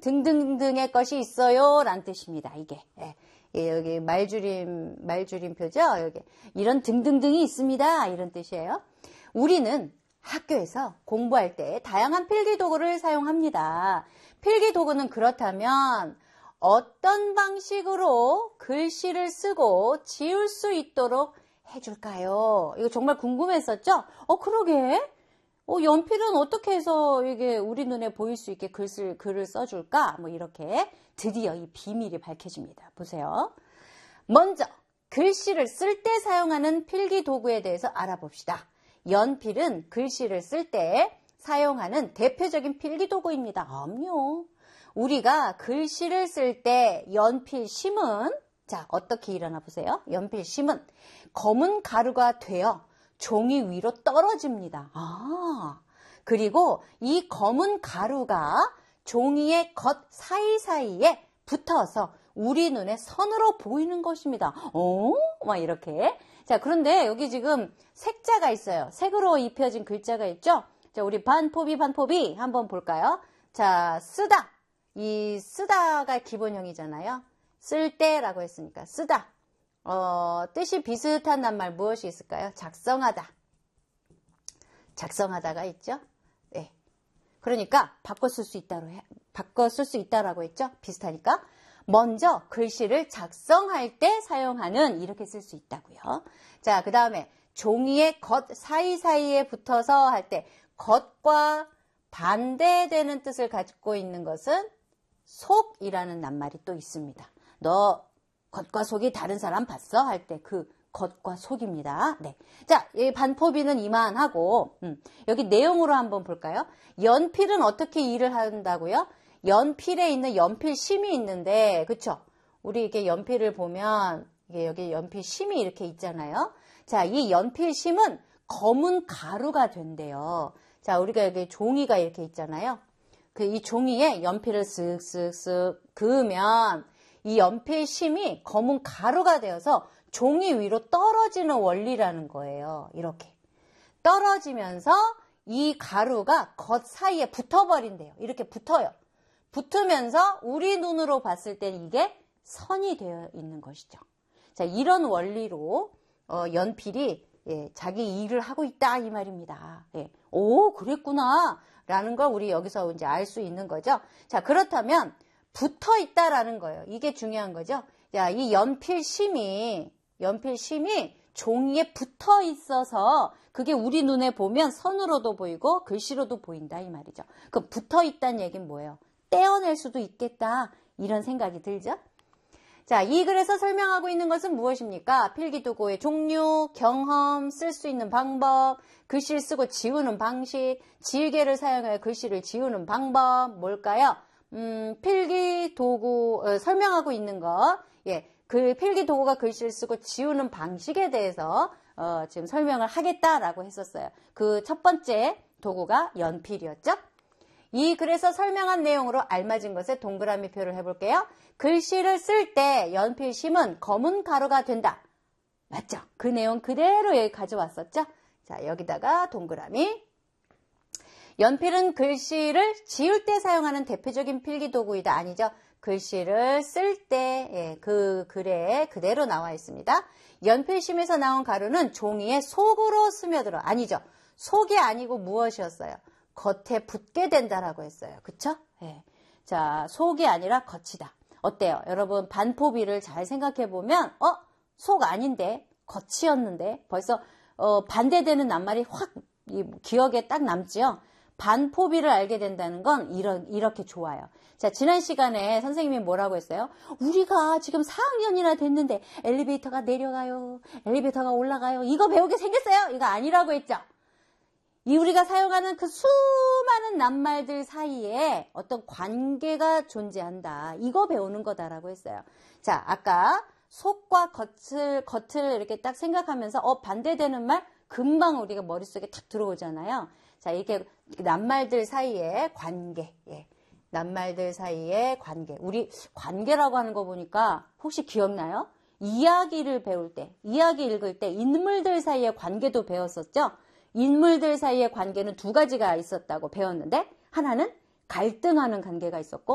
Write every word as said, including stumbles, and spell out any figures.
등등등의 것이 있어요 라는 뜻입니다. 이게 예. 예, 여기 말줄임 말줄임표죠. 여기 이런 등등등이 있습니다 이런 뜻이에요. 우리는 학교에서 공부할 때 다양한 필기도구를 사용합니다. 필기도구는 그렇다면 어떤 방식으로 글씨를 쓰고 지울 수 있도록 해줄까요? 이거 정말 궁금했었죠? 어, 그러게. 어, 연필은 어떻게 해서 이게 우리 눈에 보일 수 있게 글을, 글을 써줄까? 뭐 이렇게 드디어 이 비밀이 밝혀집니다. 보세요. 먼저 글씨를 쓸 때 사용하는 필기도구에 대해서 알아봅시다. 연필은 글씨를 쓸 때 사용하는 대표적인 필기도구입니다. 암요. 우리가 글씨를 쓸 때 연필심은 자 어떻게 일어나 보세요. 연필심은 검은 가루가 되어 종이 위로 떨어집니다. 아, 그리고 이 검은 가루가 종이의 겉 사이사이에 붙어서 우리 눈에 선으로 보이는 것입니다. 어? 막 이렇게. 자, 그런데 여기 지금 색자가 있어요. 색으로 입혀진 글자가 있죠? 자, 우리 반포비, 반포비 한번 볼까요? 자, 쓰다. 이 쓰다가 기본형이잖아요. 쓸 때라고 했으니까 쓰다. 어, 뜻이 비슷한 낱말 무엇이 있을까요? 작성하다. 작성하다가 있죠? 네. 그러니까 바꿔 쓸 수 있다로 해, 바꿔 쓸 수 있다라고 했죠? 비슷하니까. 먼저 글씨를 작성할 때 사용하는 이렇게 쓸 수 있다고요. 자, 그 다음에 종이의 겉 사이사이에 붙어서 할 때 겉과 반대되는 뜻을 가지고 있는 것은 속이라는 낱말이 또 있습니다. 너 겉과 속이 다른 사람 봤어? 할 때 그 겉과 속입니다. 네. 자, 이 반포비는 이만하고 음, 여기 내용으로 한번 볼까요? 연필은 어떻게 일을 한다고요? 연필에 있는 연필심이 있는데, 그쵸? 우리 이렇게 연필을 보면, 이게 여기 연필심이 이렇게 있잖아요. 자, 이 연필심은 검은 가루가 된대요. 자, 우리가 여기 종이가 이렇게 있잖아요. 그 이 종이에 연필을 쓱쓱쓱 그으면 이 연필심이 검은 가루가 되어서 종이 위로 떨어지는 원리라는 거예요. 이렇게. 떨어지면서 이 가루가 겉 사이에 붙어버린대요. 이렇게 붙어요. 붙으면서 우리 눈으로 봤을 때는 이게 선이 되어 있는 것이죠. 자, 이런 원리로 어, 연필이 예, 자기 일을 하고 있다 이 말입니다. 예. 오, 그랬구나 라는 걸 우리 여기서 이제 알 수 있는 거죠. 자, 그렇다면 붙어 있다라는 거예요. 이게 중요한 거죠. 자, 이 연필심이 연필심이 종이에 붙어 있어서 그게 우리 눈에 보면 선으로도 보이고 글씨로도 보인다 이 말이죠. 그 붙어 있다는 얘기는 뭐예요? 떼어낼 수도 있겠다 이런 생각이 들죠. 자, 이 글에서 설명하고 있는 것은 무엇입니까? 필기도구의 종류, 경험, 쓸 수 있는 방법, 글씨를 쓰고 지우는 방식, 지우개를 사용하여 글씨를 지우는 방법, 뭘까요? 음, 필기도구 어, 설명하고 있는 거, 예, 그 필기도구가 글씨를 쓰고 지우는 방식에 대해서 어, 지금 설명을 하겠다라고 했었어요. 그 첫 번째 도구가 연필이었죠. 이 글에서 설명한 내용으로 알맞은 것에 동그라미 표를 해볼게요. 글씨를 쓸 때 연필심은 검은 가루가 된다. 맞죠? 그 내용 그대로 여기 가져왔었죠? 자, 여기다가 동그라미. 연필은 글씨를 지울 때 사용하는 대표적인 필기도구이다. 아니죠? 글씨를 쓸 때 예, 그 글에 그대로 나와 있습니다. 연필심에서 나온 가루는 종이의 속으로 스며들어. 아니죠? 속이 아니고 무엇이었어요? 겉에 붙게 된다라고 했어요. 그쵸? 예. 자, 속이 아니라 겉이다. 어때요? 여러분 반포비를 잘 생각해 보면 어? 속 아닌데 겉이었는데 벌써 어, 반대되는 낱말이 확 이, 기억에 딱 남지요? 반포비를 알게 된다는 건 이런, 이렇게 좋아요. 자, 지난 시간에 선생님이 뭐라고 했어요? 우리가 지금 사 학년이나 됐는데 엘리베이터가 내려가요. 엘리베이터가 올라가요. 이거 배우게 생겼어요? 이거 아니라고 했죠? 이 우리가 사용하는 그 수많은 낱말들 사이에 어떤 관계가 존재한다. 이거 배우는 거다라고 했어요. 자, 아까 속과 겉을, 겉을 이렇게 딱 생각하면서 어, 반대되는 말 금방 우리가 머릿속에 탁 들어오잖아요. 자, 이렇게 낱말들 사이에 관계. 예. 낱말들 사이에 관계. 우리 관계라고 하는 거 보니까 혹시 기억나요? 이야기를 배울 때, 이야기 읽을 때 인물들 사이의 관계도 배웠었죠? 인물들 사이의 관계는 두 가지가 있었다고 배웠는데 하나는 갈등하는 관계가 있었고